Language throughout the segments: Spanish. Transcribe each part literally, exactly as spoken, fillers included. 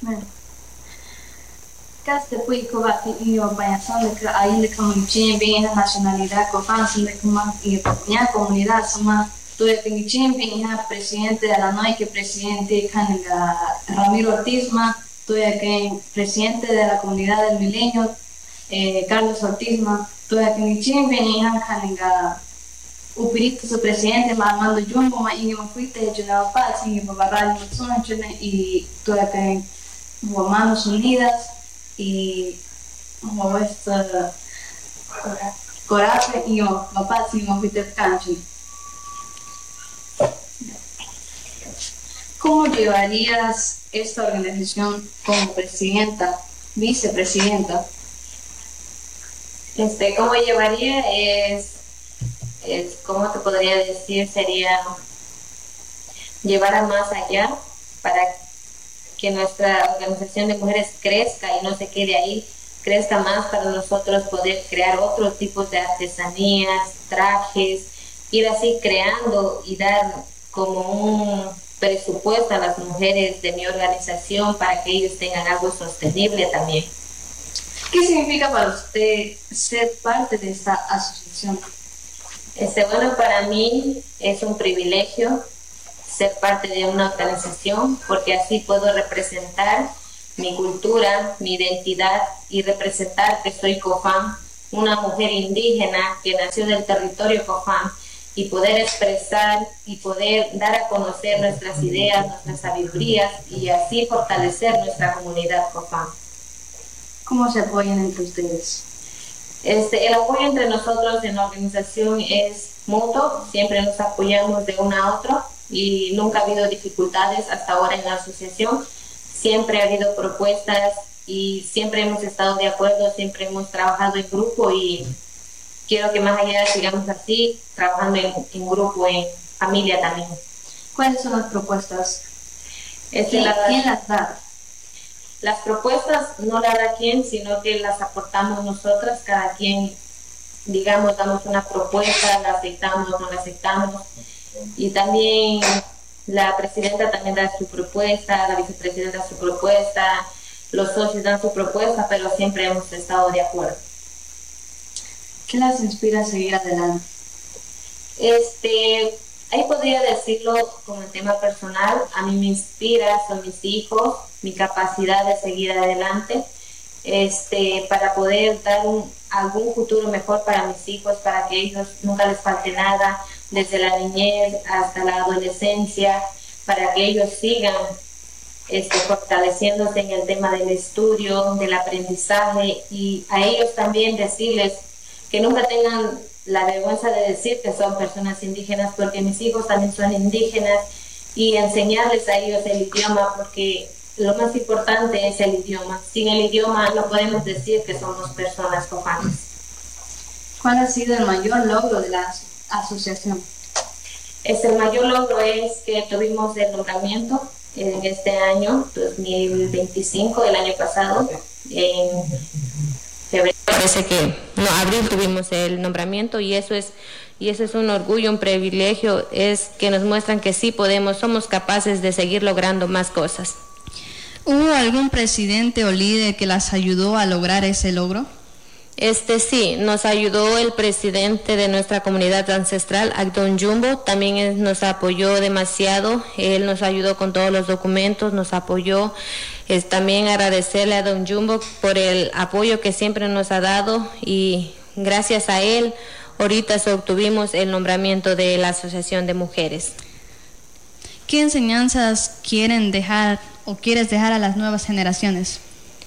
Caste fui cobati iyo bayasan de que ahí de como bien la nacionalidad cofan sin de como y la comunidad suma todo el pinchín bien presidente de la noche que presidente Canega Ramiro Ortizma todo el presidente de la comunidad del milenio eh, Carlos Ortizma todo el pinchín bien Canega Upirito su presidente Armando Jumbo ma ingi ma fuite Junao Paz ingi babarali Matsunachune y todo el Manos Unidas y como esta coraje y yo papá si no fuiste canchi. ¿Cómo llevarías esta organización como presidenta, vicepresidenta? Este, ¿cómo llevaría? Es, es, ¿cómo te podría decir? Sería llevar a más allá para que nuestra organización de mujeres crezca y no se quede ahí, crezca más para nosotros poder crear otros tipos de artesanías, trajes, ir así creando y dar como un presupuesto a las mujeres de mi organización para que ellos tengan algo sostenible también. ¿Qué significa para usted ser parte de esta asociación? Este, bueno, para mí es un privilegio ser parte de una organización porque así puedo representar mi cultura, mi identidad y representar que soy Cofán, una mujer indígena que nació del territorio Cofán y poder expresar y poder dar a conocer nuestras ideas, nuestras sabidurías y así fortalecer nuestra comunidad Cofán. ¿Cómo se apoyan entre ustedes? Este, el apoyo entre nosotros en la organización es mutuo, siempre nos apoyamos de uno a otro y nunca ha habido dificultades hasta ahora en la asociación, siempre ha habido propuestas y siempre hemos estado de acuerdo, siempre hemos trabajado en grupo y quiero que más allá sigamos así, trabajando en, en grupo, en familia también. ¿Cuáles son las propuestas? Este, ¿Quién, la, ¿Quién las da? Las propuestas no las da quien, sino que las aportamos nosotras, cada quien, digamos, damos una propuesta, la aceptamos, no la aceptamos. Y también la presidenta también da su propuesta, la vicepresidenta da su propuesta, los socios dan su propuesta, pero siempre hemos estado de acuerdo. ¿Qué las inspira a seguir adelante? Este, ahí podría decirlo como en tema personal, a mí me inspira, son mis hijos, mi capacidad de seguir adelante, este, para poder dar un, algún futuro mejor para mis hijos, para que ellos nunca les falte nada, desde la niñez hasta la adolescencia, para que ellos sigan este, fortaleciéndose en el tema del estudio, del aprendizaje, y a ellos también decirles que nunca tengan la vergüenza de decir que son personas indígenas, porque mis hijos también son indígenas, y enseñarles a ellos el idioma, porque lo más importante es el idioma. Sin el idioma no podemos decir que somos personas cofanas. ¿Cuál ha sido el mayor logro de la asociación? Este, el mayor logro es que tuvimos el nombramiento en este año dos mil veinticinco, el año pasado, en febrero. Parece que no, abril tuvimos el nombramiento y eso es y eso es un orgullo, un privilegio, es que nos muestran que sí podemos, somos capaces de seguir logrando más cosas. ¿Hubo algún presidente o líder que las ayudó a lograr ese logro? Este sí, nos ayudó el presidente de nuestra comunidad ancestral, Agdon Jumbo, también él nos apoyó demasiado, él nos ayudó con todos los documentos, nos apoyó. Es también agradecerle a Don Jumbo por el apoyo que siempre nos ha dado y gracias a él ahorita obtuvimos el nombramiento de la Asociación de Mujeres. ¿Qué enseñanzas quieren dejar o quieres dejar a las nuevas generaciones?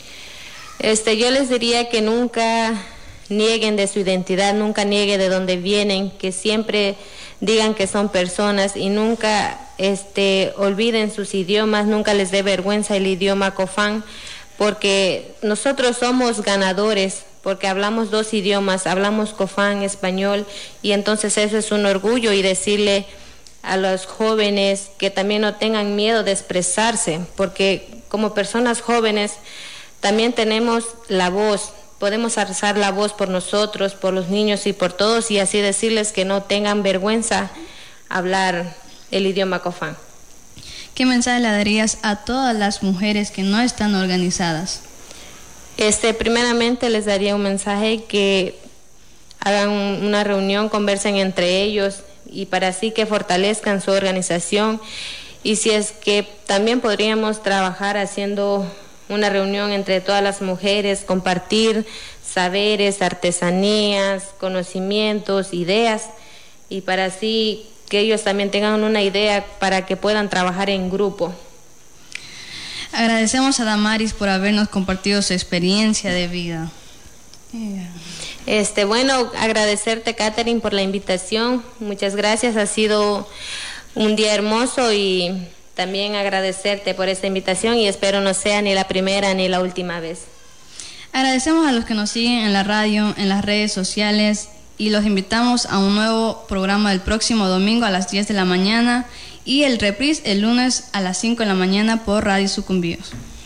Este, yo les diría que nunca nieguen de su identidad, nunca nieguen de dónde vienen, que siempre digan que son personas y nunca este, olviden sus idiomas, nunca les dé vergüenza el idioma cofán, porque nosotros somos ganadores, porque hablamos dos idiomas, hablamos cofán, español, y entonces eso es un orgullo y decirle a los jóvenes que también no tengan miedo de expresarse, porque como personas jóvenes también tenemos la voz, podemos alzar la voz por nosotros, por los niños y por todos, y así decirles que no tengan vergüenza hablar el idioma cofán. ¿qué mensaje le darías a todas las mujeres que no están organizadas? Este, primeramente les daría un mensaje que hagan una reunión, conversen entre ellos y para así que fortalezcan su organización. Y si es que también podríamos trabajar haciendo una reunión entre todas las mujeres, compartir saberes, artesanías, conocimientos, ideas, y para así que ellos también tengan una idea para que puedan trabajar en grupo. Agradecemos a Damaris por habernos compartido su experiencia de vida. Yeah. Este, bueno, agradecerte, Catherine, por la invitación. Muchas gracias, ha sido un día hermoso y también agradecerte por esta invitación y espero no sea ni la primera ni la última vez. Agradecemos a los que nos siguen en la radio, en las redes sociales y los invitamos a un nuevo programa el próximo domingo a las diez de la mañana y el reprise el lunes a las cinco de la mañana por Radio Sucumbíos.